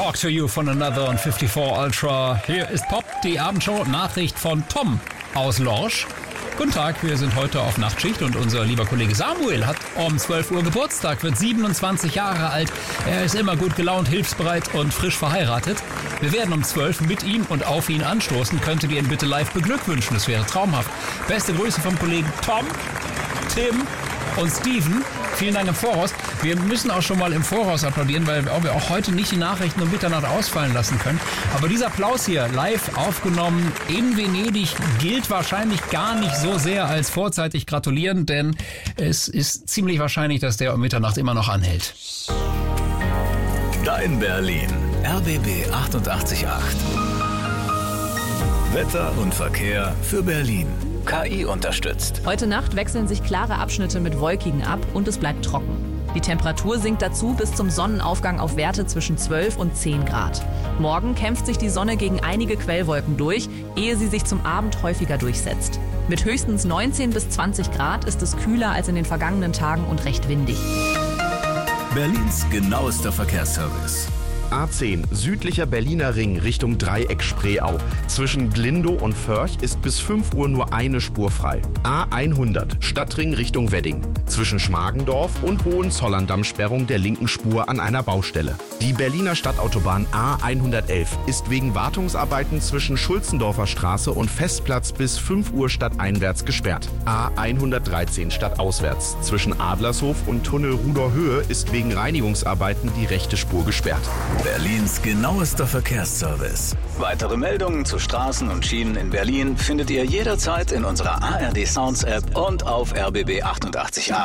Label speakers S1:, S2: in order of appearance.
S1: Talk to You von Another und 54 Ultra. Hier ist Pop, die Abendshow. Nachricht von Tom aus Lorsch. Guten Tag, wir sind heute auf Nachtschicht und unser lieber Kollege Samuel hat um 12 Uhr Geburtstag, wird 27 Jahre alt. Er ist immer gut gelaunt, hilfsbereit und frisch verheiratet. Wir werden um 12 mit ihm und auf ihn anstoßen. Könntet ihr ihn bitte live beglückwünschen, das wäre traumhaft. Beste Grüße vom Kollegen Tom, Tim und Steven. Vielen Dank im Voraus. Wir müssen auch schon mal im Voraus applaudieren, weil wir auch heute nicht die Nachrichten um Mitternacht ausfallen lassen können. Aber dieser Applaus hier, live aufgenommen in Venedig, gilt wahrscheinlich gar nicht so sehr als vorzeitig gratulieren, denn es ist ziemlich wahrscheinlich, dass der um Mitternacht immer noch anhält.
S2: Dein Berlin. RBB 88.8. Wetter und Verkehr für Berlin. KI unterstützt.
S3: Heute Nacht wechseln sich klare Abschnitte mit wolkigen ab und es bleibt trocken. Die Temperatur sinkt dazu bis zum Sonnenaufgang auf Werte zwischen 12 und 10 Grad. Morgen kämpft sich die Sonne gegen einige Quellwolken durch, ehe sie sich zum Abend häufiger durchsetzt. Mit höchstens 19 bis 20 Grad ist es kühler als in den vergangenen Tagen und recht windig.
S2: Berlins genauester Verkehrsservice.
S4: A10, südlicher Berliner Ring Richtung Dreieck Spreeau. Zwischen Glindow und Förch ist bis 5 Uhr nur eine Spur frei. A100, Stadtring Richtung Wedding. Zwischen Schmargendorf und Hohenzollern Sperrung der linken Spur an einer Baustelle. Die Berliner Stadtautobahn A111 ist wegen Wartungsarbeiten zwischen Schulzendorfer Straße und Festplatz bis 5 Uhr stadteinwärts gesperrt. A113 stadtauswärts. Zwischen Adlershof und Tunnel Ruder Höhe ist wegen Reinigungsarbeiten die rechte Spur gesperrt.
S2: Berlins genauester Verkehrsservice. Weitere Meldungen zu Straßen und Schienen in Berlin findet ihr jederzeit in unserer ARD Sounds App und auf RBB 88.8.